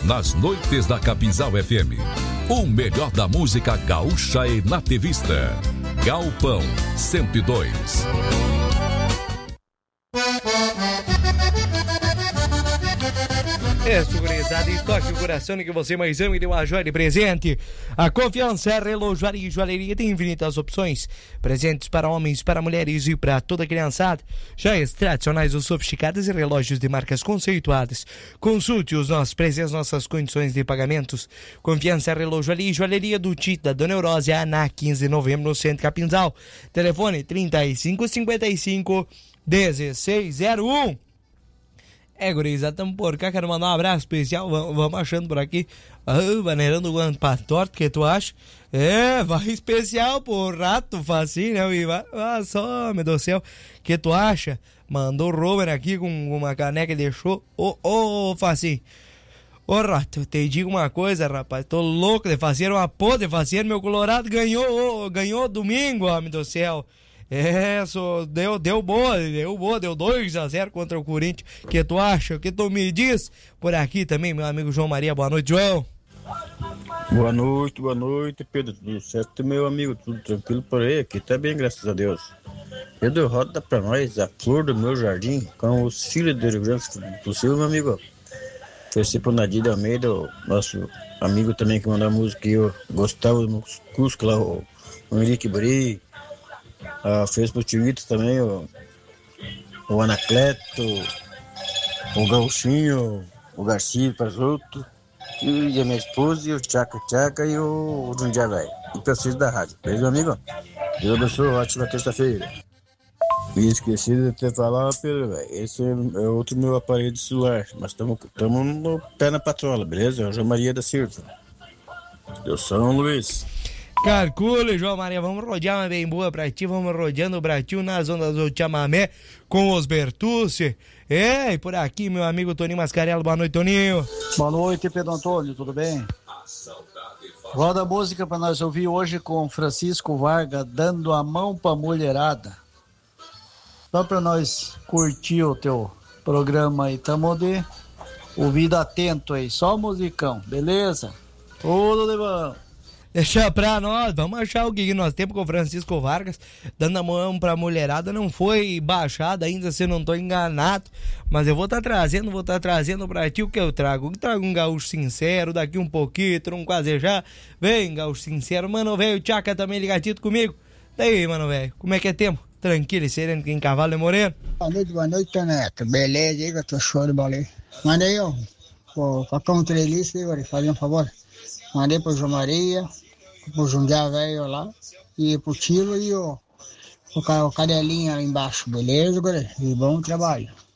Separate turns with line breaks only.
nas noites da Capinzal FM. O melhor da música gaúcha e nativista. Galpão 102.
Gurizada, e toque o coração que você mais ama e deu a joia de presente. A Confiança Relojoaria e Joalheria tem infinitas opções. Presentes para homens, para mulheres e para toda a criançada. Joias tradicionais ou sofisticadas e relógios de marcas conceituadas. Consulte os nossos preços, nossas condições de pagamentos. Confiança Relojoaria e Joalheria do Tito da Dona Eurósia, na 15 de novembro, no Centro Capinzal. Telefone 3555 1601. Gurizada, estamos por cá, quero mandar um abraço especial, vamos achando por aqui, maneirando o guanto pra torta, o que tu acha? Vai especial por rato, facinho, né, só, meu Deus do céu, o que tu acha? Mandou o Robert aqui com uma caneca e deixou, facinho, rato, te digo uma coisa, rapaz, tô louco de fazer uma pô de fazer, meu Colorado ganhou domingo, meu Deus do céu. Deu boa, deu 2-0 contra o Corinthians. O que tu acha? O que tu me diz? Por aqui também, meu amigo João Maria. Boa noite, João.
Boa noite, Pedro. Tudo certo, meu amigo? Tudo tranquilo por aí? Aqui tá bem, graças a Deus. Pedro, roda pra nós a flor do meu jardim com os filhos do Rio Grande do Sul, meu amigo. Torci pro Nadir de Almeida, nosso amigo também que mandou a música, eu gostava do Cusco lá, o Henrique Buri. Fez pro Tito também, o Anacleto, o Gauchinho, o Garcia Pazoto, e a minha esposa, e o Tchaca e o Jundia Velho. E preciso da rádio. Beleza, amigo? Deus abençoe, ótima terça-feira. E esqueci de te falar, Pedro, velho. Esse é outro meu aparelho de celular. Mas estamos no pé na patrola, beleza? É o João Maria da Silva. Eu sou São Luís.
Calcule, João Maria, vamos rodear uma bem boa pra ti, vamos rodeando o Brasil nas ondas do Chamamé com os Bertucci. E por aqui, meu amigo Toninho Mascarello, boa noite, Toninho.
Boa noite, Pedro Antônio, tudo bem? Roda a música pra nós ouvir hoje com Francisco Vargas, Dando a Mão pra Mulherada. Só pra nós curtir o teu programa aí, tamo de ouvido atento aí, só musicão, beleza? Tudo de bom.
Deixa pra nós, vamos achar o que nós temos com o Francisco Vargas, Dando a Mão pra Mulherada. Não foi baixado ainda, se eu não tô enganado, mas eu vou tá trazendo pra ti o que eu trago. Eu trago um gaúcho sincero, daqui um pouquinho, um quase já. Vem, gaúcho sincero, mano velho, Tchaca também ligadito comigo. Daí, mano velho, como é que é tempo? Tranquilo e sereno, que em cavalo é moreno.
Boa noite, Neto. Beleza, aí, que eu tô show de bola aí. Manda aí, ó, colocar um trelista aí, fazer um favor. Mandei pro João Maria, pro Jundia Velho lá, e pro Tilo e o Cadelinha lá embaixo, beleza, galera? E bom trabalho.